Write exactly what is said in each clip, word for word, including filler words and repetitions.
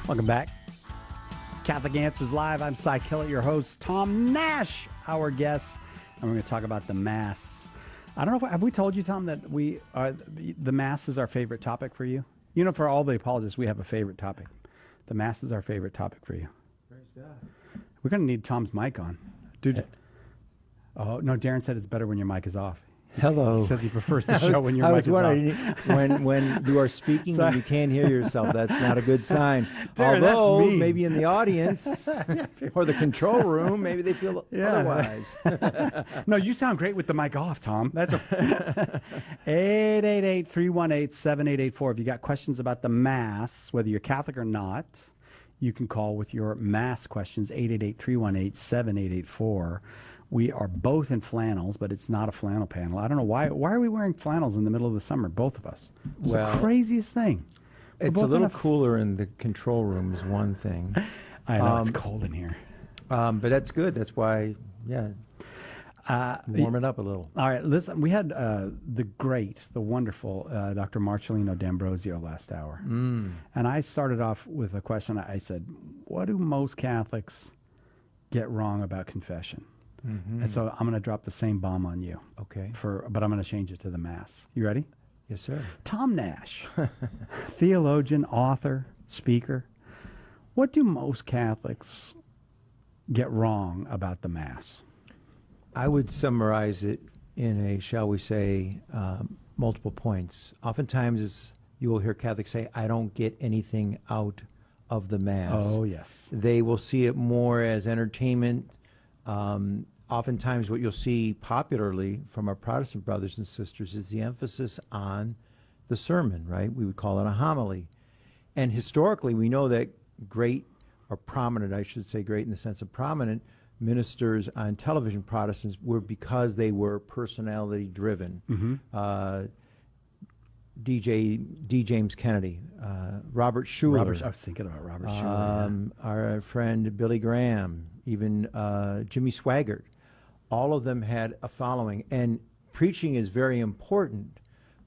Welcome back. Catholic Answers Live. I'm Cy Kellett, your host. Tom Nash, our guest. And we're going to talk about the Mass. I don't know if, have we told you, Tom, that we are, the Mass is our favorite topic for you? You know, for all the apologists, we have a favorite topic. The Mass is our favorite topic for you. Praise God. We're going to need Tom's mic on. Dude. Oh, no, Darren said it's better when your mic is off. Hello. He says he prefers the I show was, when your I mic was is wondering, off. when when you are speaking and you can't hear yourself, that's not a good sign. Darren, Although, that's mean. maybe in the audience or the control room, maybe they feel Yeah. otherwise. No, you sound great with the mic off, Tom. That's eight eight eight, three one eight, seven eight eight four. If you got questions about the Mass, whether you're Catholic or not, you can call with your Mass questions, eight eight eight, three one eight, seven eight eight four. We are both in flannels, but it's not a flannel panel. I don't know why. Why are we wearing flannels in the middle of the summer, both of us? It's Well, the craziest thing. We're It's both a in little f- cooler in the control room is one thing. I know, it's Um, cold in here. Um, but that's good. That's why, yeah, Uh, warm it up a little. All right, listen, we had uh, the great, the wonderful uh, Doctor Marcellino D'Ambrosio last hour. Mm. And I started off with a question. I said, what do most Catholics get wrong about confession? Mm-hmm. And so I'm going to drop the same bomb on you, Okay. for, but I'm going to change it to the Mass. You ready? Yes, sir. Tom Nash, theologian, author, speaker. What do most Catholics get wrong about the Mass? I would summarize it in a, shall we say, um, multiple points. Oftentimes, it's, you will hear Catholics say, I don't get anything out of the Mass. Oh, yes. They will see it more as entertainment. Um, oftentimes, what you'll see popularly from our Protestant brothers and sisters is the emphasis on the sermon, right? We would call it a homily. And historically, we know that great, or prominent, I should say great in the sense of prominent, ministers on television, Protestants, were because they were personality driven. Mm-hmm. Uh, D J D. James Kennedy, uh, Robert Schuller. Robert, I was thinking about Robert Schuller. Um, our friend Billy Graham, even uh, Jimmy Swaggart. All of them had a following. And preaching is very important,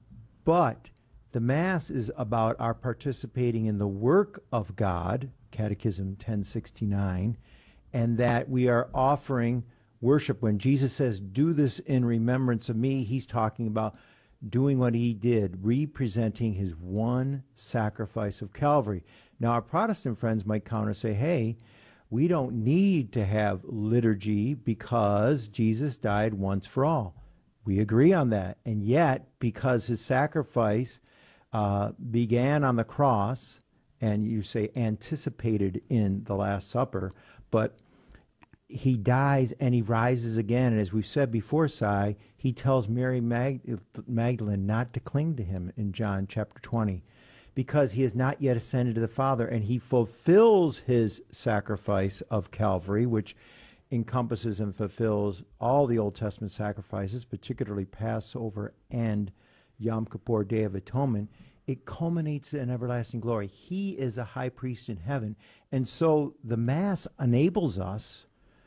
but the Mass is about our participating in the work of God, Catechism ten sixty-nine, and that we are offering worship. When Jesus says, do this in remembrance of me, he's talking about doing what he did, representing his one sacrifice of Calvary. Now, our Protestant friends might counter say, hey, we don't need to have liturgy because Jesus died once for all. We agree on that. And yet, because his sacrifice uh, began on the cross, and you say anticipated in the Last Supper, but he dies and he rises again. And as we've said before, Si, he tells Mary Mag- Magdalene not to cling to him in John chapter twenty, because he has not yet ascended to the Father, and he fulfills his sacrifice of Calvary, which encompasses and fulfills all the Old Testament sacrifices, particularly Passover and Yom Kippur, Day of Atonement. It culminates in everlasting glory. He is a high priest in heaven. And so the Mass enables us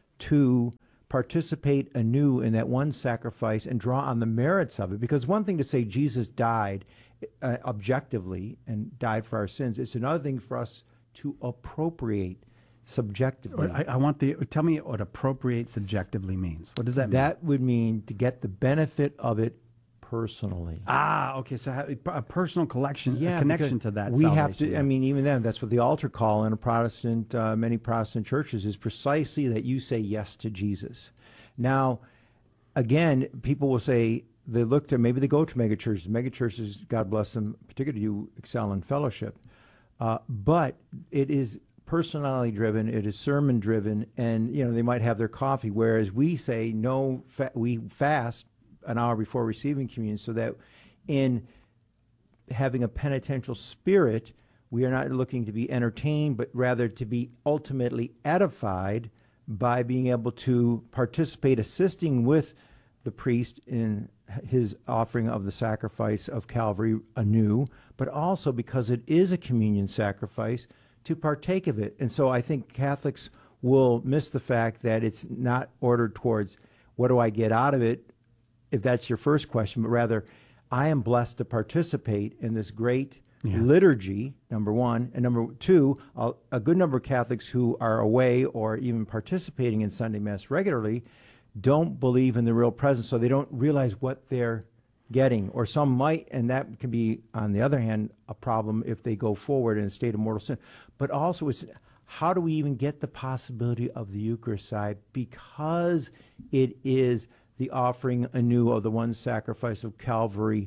to participate anew in that one sacrifice and draw on the merits of it. Because one thing to say Jesus died uh, objectively and died for our sins. It's another thing for us to appropriate subjectively. I, I want the, tell me what appropriate subjectively means. What does that mean? That would mean to get the benefit of it personally. Ah, okay. So ha- a personal collection, Yeah, a connection because to that. we have salvation, to. yeah. I mean, even then, that's what the altar call in a Protestant, uh, many Protestant churches is precisely that you say yes to Jesus. Now, again, people will say they look to maybe they go to mega churches. Mega churches, God bless them, particularly you excel in fellowship, uh, but it is personality driven. It is sermon driven, and you know they might have their coffee. Whereas we say no, fa- we fast an hour before receiving communion, so that in having a penitential spirit, we are not looking to be entertained, but rather to be ultimately edified by being able to participate, assisting with the priest in his offering of the sacrifice of Calvary anew, but also because it is a communion sacrifice, to partake of it. And so I think Catholics will miss the fact that it's not ordered towards what do I get out of it, if that's your first question, but rather I am blessed to participate in this great Yeah. liturgy, number one, and number two, a, a good number of Catholics who are away or even participating in Sunday Mass regularly don't believe in the real presence, so they don't realize what they're getting. Or some might, and that can be, on the other hand, a problem if they go forward in a state of mortal sin. But also, it's how do we even get the possibility of the Eucharist side? Because it is the offering anew of the one sacrifice of Calvary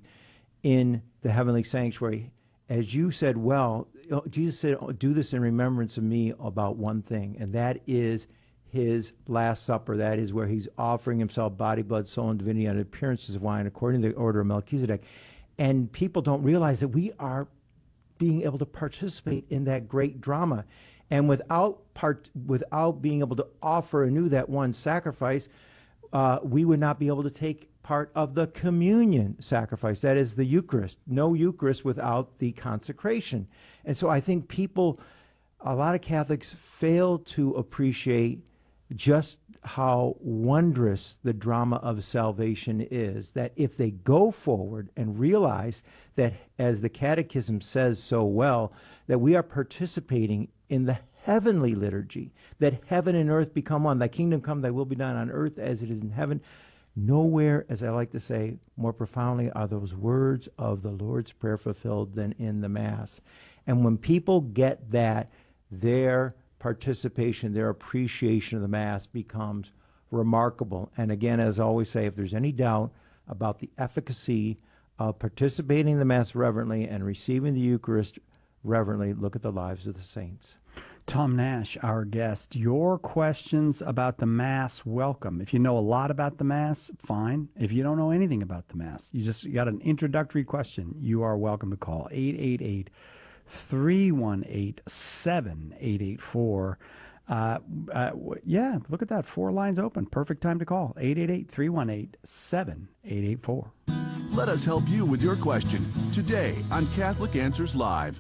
in the heavenly sanctuary. As you said, well, Jesus said, do this in remembrance of me about one thing, and that is his Last Supper. That is where he's offering himself, body, blood, soul, and divinity on appearances of wine according to the order of Melchizedek. And people don't realize that we are being able to participate in that great drama. And without part, without being able to offer anew that one sacrifice, uh, we would not be able to take part of the communion sacrifice. That is the Eucharist. No Eucharist without the consecration. And so I think people, a lot of Catholics fail to appreciate just how wondrous the drama of salvation is, that if they go forward and realize that, as the Catechism says so well, that we are participating in the heavenly liturgy, that heaven and earth become one, thy kingdom come, thy will be done on earth as it is in heaven. Nowhere, as I like to say, more profoundly are those words of the Lord's Prayer fulfilled than in the Mass. And when people get that, their participation, their appreciation of the Mass becomes remarkable. And again, as I always say, if there's any doubt about the efficacy of participating in the Mass reverently and receiving the Eucharist reverently, look at the lives of the saints. Tom Nash, our guest. Your questions about the Mass, welcome. If you know a lot about the Mass, fine. If you don't know anything about the Mass, you just got an introductory question, you are welcome to call eight eight eight, three one eight, seven eight eight four. Uh, uh, yeah, look at that. Four lines open. Perfect time to call. eight eight eight, three one eight, seven eight eight four. Let us help you with your question today on Catholic Answers Live.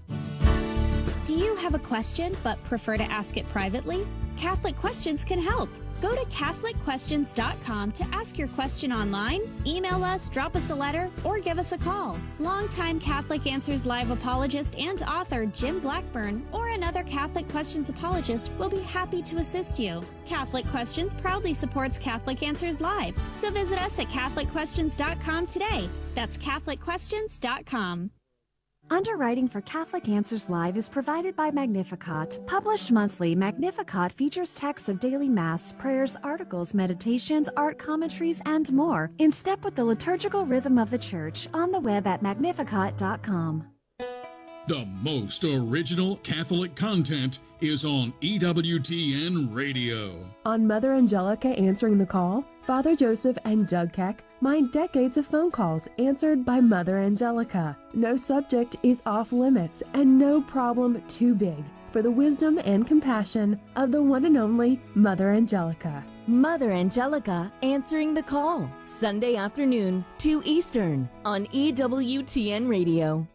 Do you have a question but prefer to ask it privately? Catholic Questions can help. Go to Catholic Questions dot com to ask your question online, email us, drop us a letter, or give us a call. Longtime Catholic Answers Live apologist and author Jim Blackburn or another Catholic Questions apologist will be happy to assist you. Catholic Questions proudly supports Catholic Answers Live, so visit us at Catholic Questions dot com today. That's Catholic Questions dot com. Underwriting for Catholic Answers Live is provided by Magnificat. Published monthly, Magnificat features texts of daily Mass, prayers, articles, meditations, art commentaries, and more, in step with the liturgical rhythm of the Church, on the web at Magnificat dot com. The most original Catholic content is on E W T N Radio. On Mother Angelica Answering the Call, Father Joseph and Doug Keck mine decades of phone calls answered by Mother Angelica. No subject is off limits and no problem too big for the wisdom and compassion of the one and only Mother Angelica. Mother Angelica Answering the Call, Sunday afternoon, two Eastern, on E W T N Radio.